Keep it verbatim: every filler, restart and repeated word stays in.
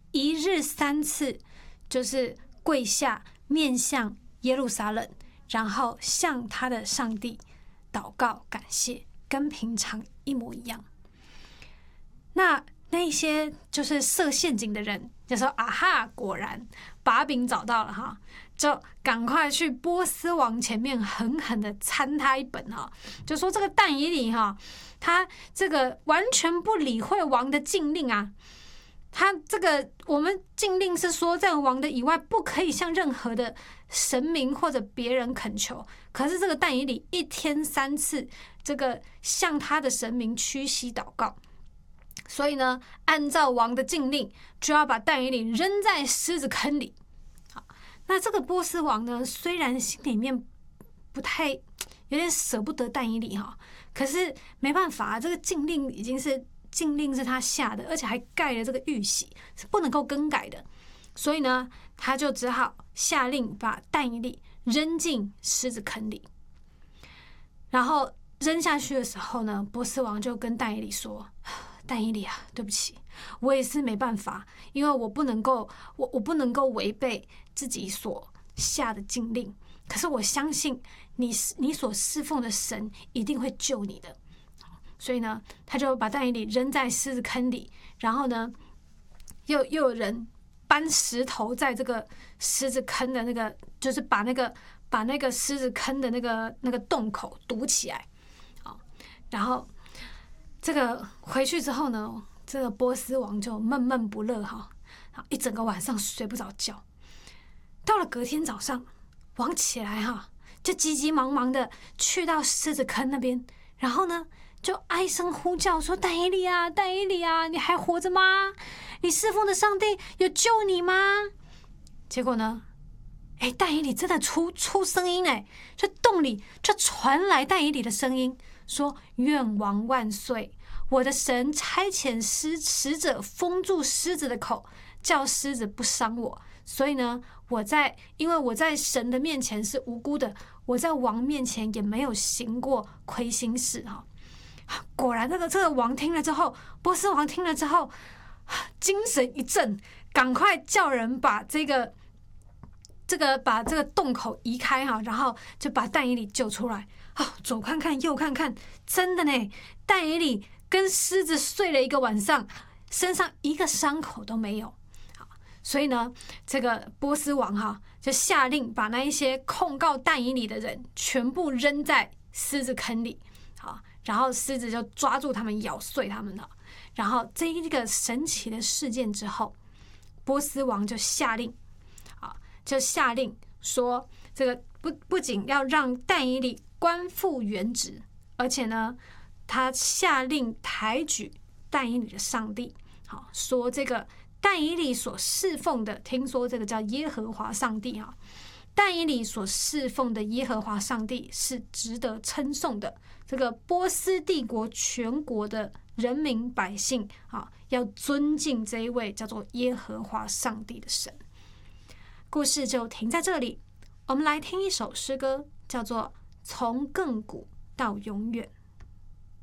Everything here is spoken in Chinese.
一日三次，就是跪下面向耶路撒冷，然后向他的上帝祷告感谢，跟平常一模一样。那那些就是设陷阱的人就说啊哈，果然把柄找到了哈，就赶快去波斯王前面狠狠的参他一本哈，就说这个但以理哈，他这个完全不理会王的禁令啊。他这个我们禁令是说，在王的以外不可以向任何的神明或者别人恳求，可是这个但以理一天三次这个向他的神明屈膝祷告，所以呢，按照王的禁令，就要把但以理扔在狮子坑里。好，那这个波斯王呢，虽然心里面不太有点舍不得但以理哈，可是没办法，这个禁令已经是。禁令是他下的，而且还盖了这个玉玺，是不能够更改的。所以呢，他就只好下令把但以理扔进狮子坑里。然后扔下去的时候呢，波斯王就跟但以理说：“但以理啊，对不起，我也是没办法，因为我不能够，我我不能够违背自己所下的禁令。可是我相信你，你所侍奉的神一定会救你的。”所以呢，他就把但以理扔在狮子坑里，然后呢，又又有人搬石头在这个狮子坑的那个，就是把那个把那个狮子坑的那个那个洞口堵起来，好，然后这个回去之后呢，这个波斯王就闷闷不乐哈，一整个晚上睡不着觉。到了隔天早上，王起来哈，就急急忙忙的去到狮子坑那边，然后呢。就哀声呼叫说：“但以理啊，但以理啊，你还活着吗？你侍奉的上帝有救你吗？”结果呢，哎，但以理真的出出声音哎，这洞里就传来但以理的声音，说：“愿王万岁！我的神差遣使使者封住狮子的口，叫狮子不伤我。所以呢，我在因为我在神的面前是无辜的，我在王面前也没有行过亏心事哈。”果然，这个这个王听了之后，波斯王听了之后，精神一振，赶快叫人把这个这个把这个洞口移开哈，然后就把但以理救出来。哦，左看看右看看，真的呢，但以理跟狮子睡了一个晚上，身上一个伤口都没有。所以呢，这个波斯王哈就下令把那一些控告但以理的人全部扔在狮子坑里。好。然后狮子就抓住他们，咬碎他们了。然后这一个神奇的事件之后，波斯王就下令，啊，就下令说，这个不不仅要让但以理官复原职，而且呢，他下令抬举但以理的上帝，好，说这个但以理所侍奉的，听说这个叫耶和华上帝哈。但以理所侍奉的耶和华上帝是值得称颂的。这个波斯帝国全国的人民百姓啊，要尊敬这一位叫做耶和华上帝的神。故事就停在这里，我们来听一首诗歌，叫做《从亘古到永远》。